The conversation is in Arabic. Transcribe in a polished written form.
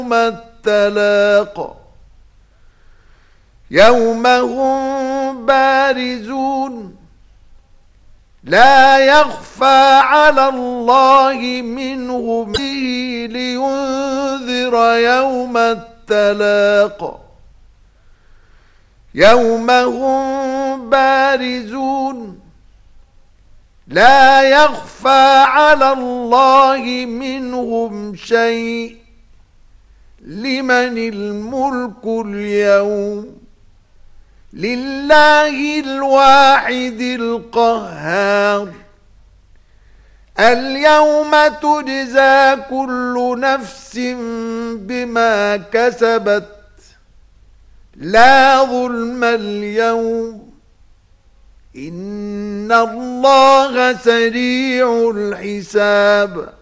التلاق يوم هم بارزون لا يخفى على الله منهم لينذر يوم التلاق يوم هم بارزون لا يخفى على الله منهم شيء لمن الملك اليوم لله الواحد القهار اليوم تجزى كل نفس بما كسبت لا ظلم اليوم إن الله سريع الحساب